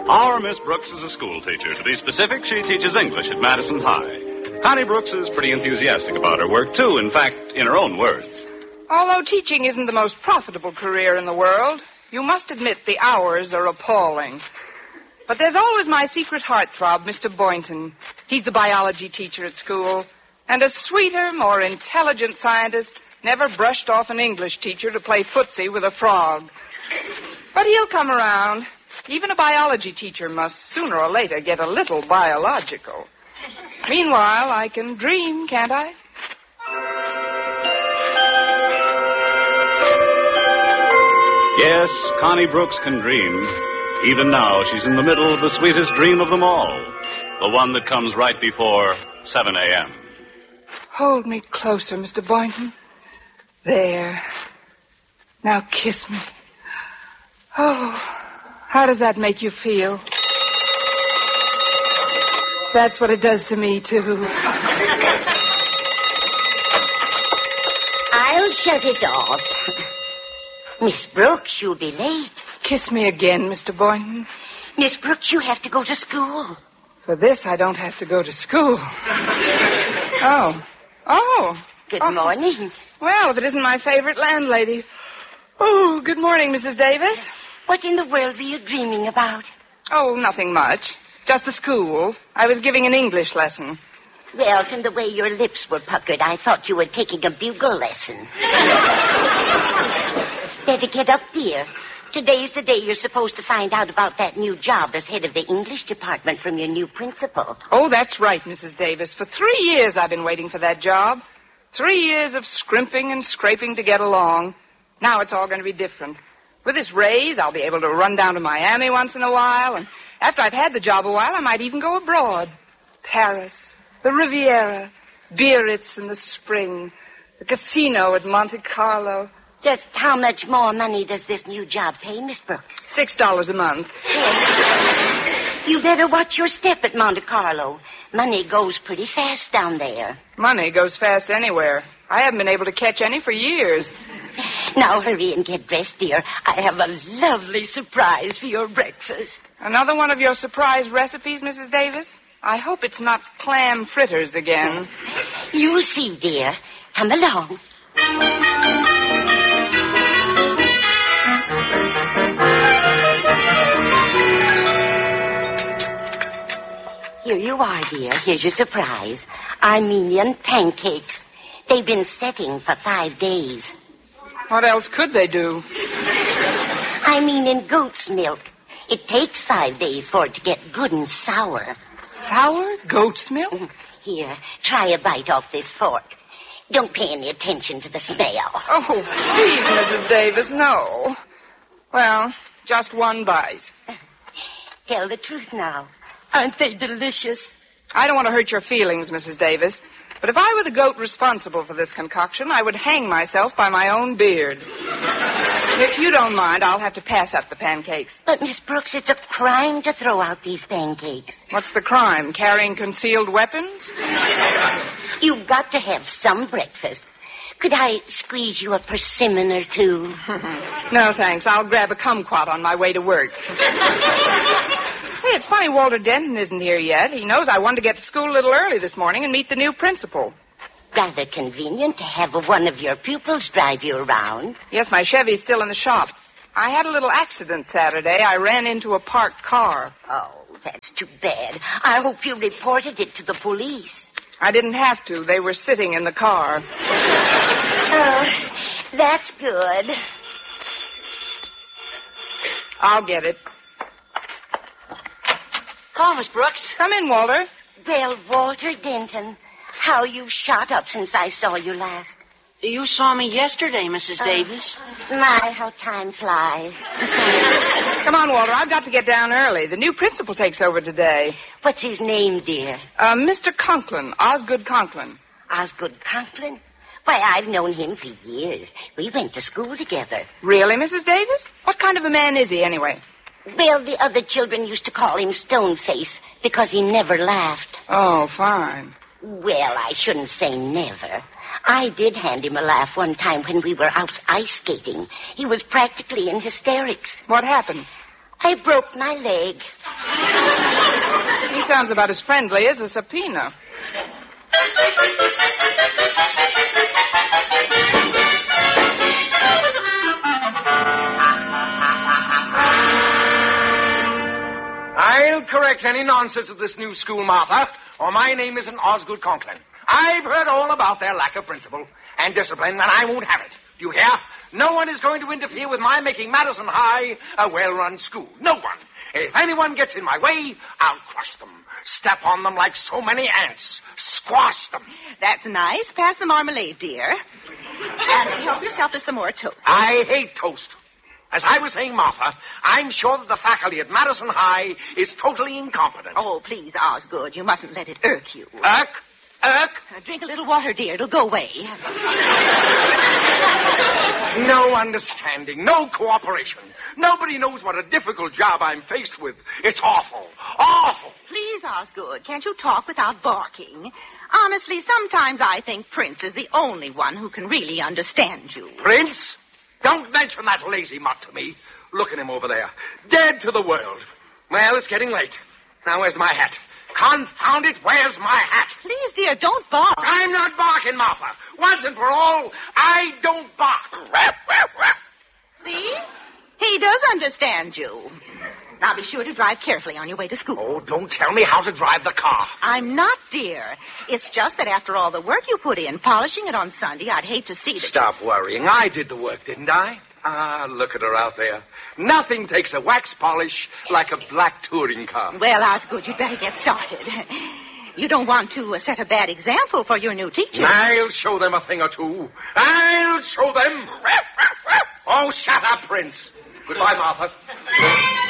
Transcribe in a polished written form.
Our Miss Brooks is a school teacher. To be specific, she teaches English at Madison High. Connie Brooks is pretty enthusiastic about her work, too. In fact, in her own words. Although teaching isn't the most profitable career in the world, you must admit the hours are appalling. But there's always my secret heartthrob, Mr. Boynton. He's the biology teacher at school. And a sweeter, more intelligent scientist never brushed off an English teacher to play footsie with a frog. But he'll come around. Even a biology teacher must sooner or later get a little biological. Meanwhile, I can dream, can't I? Yes, Connie Brooks can dream. Even now, she's in the middle of the sweetest dream of them all. The one that comes right before 7 a.m. Hold me closer, Mr. Boynton. There. Now kiss me. Oh, how does that make you feel? That's what it does to me, too. I'll shut it off. Miss Brooks, you'll be late. Kiss me again, Mr. Boynton. Miss Brooks, you have to go to school. For this, I don't have to go to school. Oh. Good morning. Well, if it isn't my favorite landlady. Oh, good morning, Mrs. Davis. What in the world were you dreaming about? Oh, nothing much. Just the school. I was giving an English lesson. Well, from the way your lips were puckered, I thought you were taking a bugle lesson. Better get up, dear. Today's the day you're supposed to find out about that new job as head of the English department from your new principal. Oh, that's right, Mrs. Davis. For 3 years I've been waiting for that job. 3 years of scrimping and scraping to get along. Now it's all going to be different. With this raise, I'll be able to run down to Miami once in a while, and after I've had the job a while, I might even go abroad. Paris, the Riviera, Biarritz in the spring, the casino at Monte Carlo. Just how much more money does this new job pay, Miss Brooks? $6 a month. You better watch your step at Monte Carlo. Money goes pretty fast down there. Money goes fast anywhere. I haven't been able to catch any for years. Now hurry and get dressed, dear. I have a lovely surprise for your breakfast. Another one of your surprise recipes, Mrs. Davis? I hope it's not clam fritters again. You'll see, dear. Come along. Here you are, dear. Here's your surprise. Armenian pancakes. They've been setting for 5 days. What else could they do? I mean in goat's milk. It takes 5 days for it to get good and sour. Sour goat's milk? Here, try a bite off this fork. Don't pay any attention to the smell. Oh, please, Mrs. Davis, no. Well, just one bite. Tell the truth now. Aren't they delicious? I don't want to hurt your feelings, Mrs. Davis, but if I were the goat responsible for this concoction, I would hang myself by my own beard. If you don't mind, I'll have to pass up the pancakes. But, Miss Brooks, it's a crime to throw out these pancakes. What's the crime? Carrying concealed weapons? You've got to have some breakfast. Could I squeeze you a persimmon or two? No, thanks. I'll grab a kumquat on my way to work. Hey, it's funny Walter Denton isn't here yet. He knows I wanted to get to school a little early this morning and meet the new principal. Rather convenient to have one of your pupils drive you around. Yes, my Chevy's still in the shop. I had a little accident Saturday. I ran into a parked car. Oh, that's too bad. I hope you reported it to the police. I didn't have to. They were sitting in the car. Oh, that's good. I'll get it. Oh, Miss Brooks. Come in, Walter. Well, Walter Denton, how you've shot up since I saw you last. You saw me yesterday, Mrs. Davis. My, how time flies. Come on, Walter. I've got to get down early. The new principal takes over today. What's his name, dear? Mr. Conklin, Osgood Conklin. Osgood Conklin? Why, I've known him for years. We went to school together. Really, Mrs. Davis? What kind of a man is he, anyway? Well, the other children used to call him Stoneface because he never laughed. Oh, fine. Well, I shouldn't say never. I did hand him a laugh one time when we were out ice skating. He was practically in hysterics. What happened? I broke my leg. He sounds about as friendly as a subpoena. I'll correct any nonsense at this new school, Martha, or my name isn't Osgood Conklin. I've heard all about their lack of principle and discipline, and I won't have it. Do you hear? No one is going to interfere with my making Madison High a well-run school. No one. If anyone gets in my way, I'll crush them. Step on them like so many ants. Squash them. That's nice. Pass the marmalade, dear. And help yourself to some more toast. I hate toast. As I was saying, Martha, I'm sure that the faculty at Madison High is totally incompetent. Oh, please, Osgood, you mustn't let it irk you. Irk? Drink a little water, dear. It'll go away. No understanding, no cooperation. Nobody knows what a difficult job I'm faced with. It's awful. Awful. Please, Osgood, can't you talk without barking? Honestly, sometimes I think Prince is the only one who can really understand you. Prince? Don't mention that lazy mutt to me. Look at him over there. Dead to the world. Well, it's getting late. Now, where's my hat? Confound it, where's my hat? Please, dear, don't bark. I'm not barking, Martha. Once and for all, I don't bark. See? He does understand you. Now be sure to drive carefully on your way to school. Oh, don't tell me how to drive the car. I'm not, dear. It's just that after all the work you put in, polishing it on Sunday, I'd hate to see that... Stop worrying. I did the work, didn't I? Ah, look at her out there. Nothing takes a wax polish like a black touring car. Well, Osgood, you'd better get started. You don't want to set a bad example for your new teacher. I'll show them a thing or two. I'll show them. Oh, shut up, Prince. Goodbye, Martha.